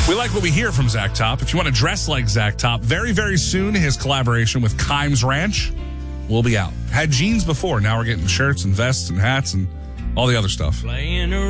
We like what we hear from Zach Top. If you want to dress like Zach Top, very, very soon, his collaboration with Kimes Ranch will be out. Had jeans before. Now we're getting shirts and vests and hats and all the other stuff.